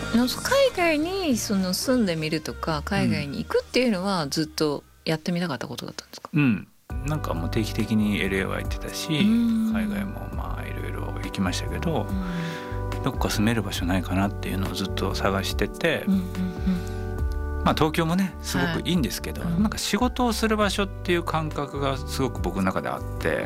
海外に住んでみるとか海外に行くっていうのはずっとやってみたかったことだったんですか？ なんかもう定期的に LA は行ってたし、海外もまあいろいろ行きましたけど、どっか住める場所ないかなっていうのをずっと探してて、まあ東京もねすごくいいんですけど、なんか仕事をする場所っていう感覚がすごく僕の中であって、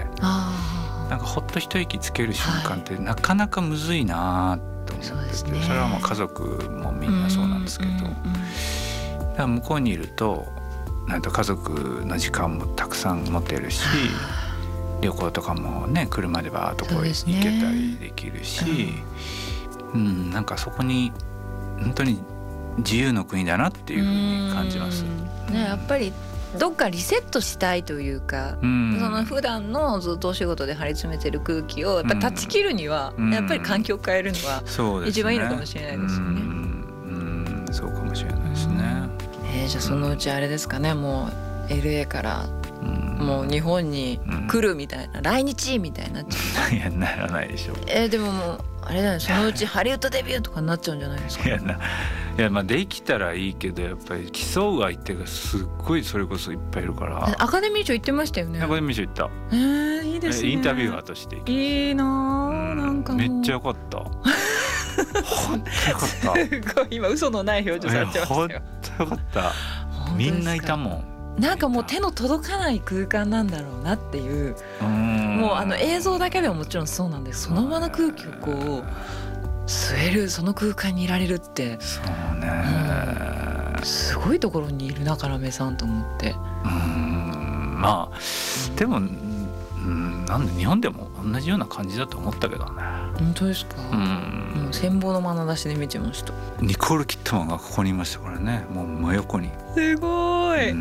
なんかほっと一息つける瞬間ってなかなかむずいなと思ってて、それはもう家族もみんなそうなんですけど、だから向こうにいるとなんと家族の時間もたくさん持てるし、旅行とかもね車でバーッとこう行けたりできるし、なんかそこに本当に自由の国だなっていうふうに感じます。 やっぱりどっかリセットしたいというか、その普段のずっとお仕事で張り詰めてる空気をやっぱ断ち切るには、やっぱり環境を変えるのは一番いいのかもしれないですよね。 そうかもしれないですね。 じゃあそのうちあれですかね、もう LA からもう日本に来るみたいな、来日みたいになっちゃう。 いやならないでしょ。 でももうあれだよ、そのうちハリウッドデビューとかになっちゃうんじゃないですか。 いやまあできたらいいけど、やっぱり競う相手がすっごいそれこそいっぱいいるから。 アカデミー賞行ってましたよね。 アカデミー賞行った。 いいですね。 インタビュアーとして行きました。 いいな、なんかめっちゃ良かった。本当良かった。 すごい今嘘のない表情されてましたよ。 本当良かった。みんないたもん。 なんかもう手の届かない空間なんだろうなっていう、もう映像だけでももちろんそうなんです。そのままの空気をこう吸える、その空間にいられるって、 そうね、 すごいところにいるな要さんと思って。 まあでもなんで日本でも同じような感じだと思ったけどね。 本当ですか？もう羨望の眼差しで見てました。 ニコール・キットマンがここにいましたからね、もう真横に。 すごい。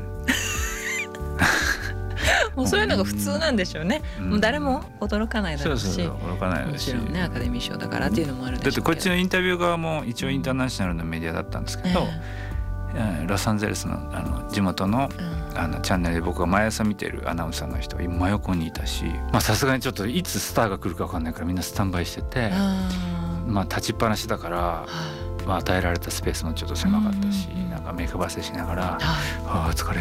もうそういうのが普通なんでしょうね。もう誰も驚かないだろうし、 驚かないだろうし、 もちろんねアカデミー賞だからっていうのもあるでしょうけど。 だってこっちのインタビュー側も一応インターナショナルのメディアだったんですけど、ロサンゼルスの地元のチャンネルで僕が毎朝見てるアナウンサーの人が真横にいたし、さすがにちょっといつスターが来るか分かんないからみんなスタンバイしてて、立ちっぱなしだから、与えられたスペースもちょっと狭かったし、なんか目配せしながら「お疲れ